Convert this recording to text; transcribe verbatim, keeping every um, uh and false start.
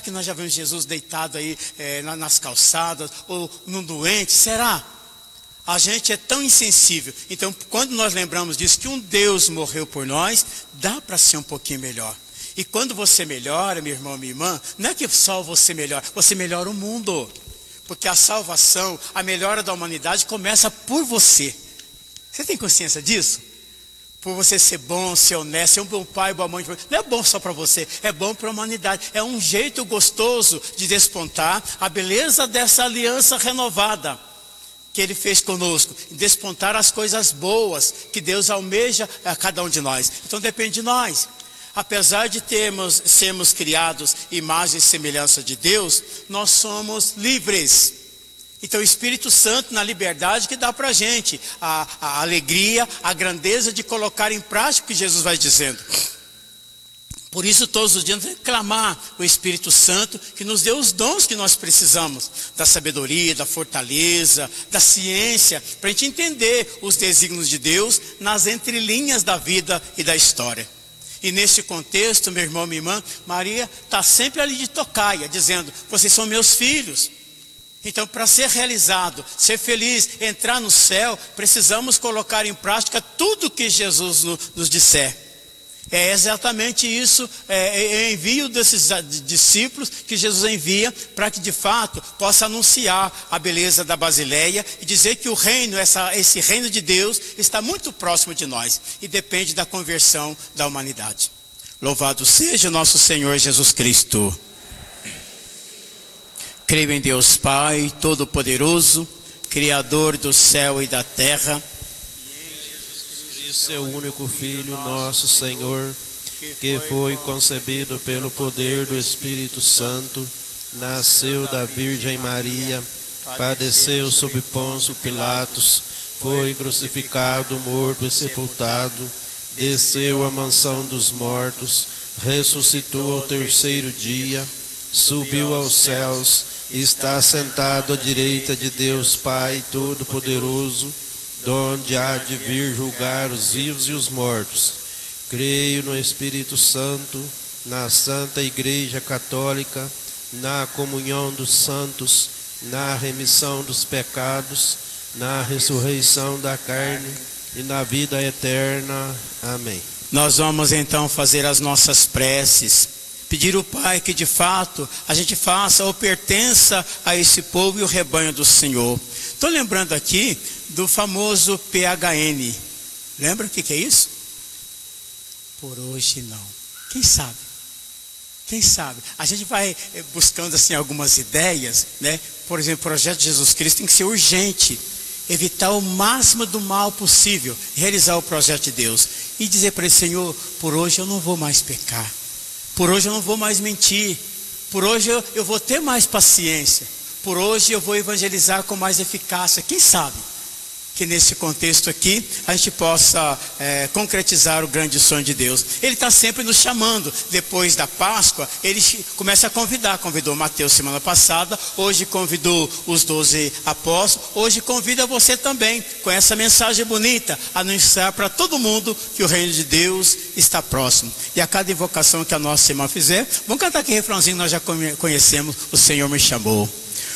que nós já vemos Jesus deitado aí é, nas calçadas, ou num doente? Será? A gente é tão insensível. Então, quando nós lembramos disso, que um Deus morreu por nós, dá para ser um pouquinho melhor. E quando você melhora, meu irmão, minha irmã, não é que só você melhora, você melhora o mundo. Porque a salvação, a melhora da humanidade começa por você. Você tem consciência disso? Por você ser bom, ser honesto, ser um bom pai, boa mãe. Não é bom só para você, é bom para a humanidade. É um jeito gostoso de despontar a beleza dessa aliança renovada que Ele fez conosco, despontar as coisas boas que Deus almeja a cada um de nós. Então depende de nós. Apesar de termos, sermos criados imagem e semelhança de Deus, nós somos livres. Então o Espírito Santo, na liberdade que dá para a gente, a, a alegria, a grandeza de colocar em prática o que Jesus vai dizendo. Por isso todos os dias clamar o Espírito Santo que nos dê os dons que nós precisamos, da sabedoria, da fortaleza, da ciência, para a gente entender os desígnios de Deus nas entrelinhas da vida e da história. E nesse contexto, meu irmão, minha irmã, Maria está sempre ali de tocaia, dizendo, vocês são meus filhos. Então, para ser realizado, ser feliz, entrar no céu, precisamos colocar em prática tudo que Jesus no, nos disser. É exatamente isso, é, é envio desses discípulos que Jesus envia para que de fato possa anunciar a beleza da Basileia e dizer que o reino, essa, esse reino de Deus está muito próximo de nós e depende da conversão da humanidade. Louvado seja o nosso Senhor Jesus Cristo. Creio em Deus Pai Todo-Poderoso, Criador do céu e da terra, seu único Filho, nosso Senhor, que foi concebido pelo poder do Espírito Santo, nasceu da Virgem Maria, padeceu sob Pôncio Pilatos, foi crucificado, morto e sepultado, desceu à mansão dos mortos, ressuscitou ao terceiro dia, subiu aos céus, está sentado à direita de Deus Pai Todo-Poderoso, donde há de vir julgar os vivos e os mortos. Creio no Espírito Santo, na Santa Igreja Católica, na comunhão dos santos, na remissão dos pecados, na ressurreição da carne e na vida eterna. Amém. Nós vamos então fazer as nossas preces, pedir ao Pai que de fato a gente faça ou pertença a esse povo e o rebanho do Senhor. Estou lembrando aqui do famoso P H N. Lembra o que, que é isso? Por hoje não. Quem sabe? Quem sabe? A gente vai buscando assim algumas ideias, né? Por exemplo, o projeto de Jesus Cristo tem que ser urgente. Evitar o máximo do mal possível. Realizar o projeto de Deus. E dizer para ele, Senhor, por hoje eu não vou mais pecar. Por hoje eu não vou mais mentir. Por hoje eu, eu vou ter mais paciência. Por hoje eu vou evangelizar com mais eficácia. Quem sabe que nesse contexto aqui a gente possa é, concretizar o grande sonho de Deus. Ele está sempre nos chamando. Depois da Páscoa, ele começa a convidar. Convidou Mateus semana passada, hoje convidou os doze apóstolos, hoje convida você também, com essa mensagem bonita, anunciar para todo mundo que o reino de Deus está próximo. E a cada invocação que a nossa irmã fizer, vamos cantar aquele refrãozinho que nós já conhecemos, o Senhor me chamou.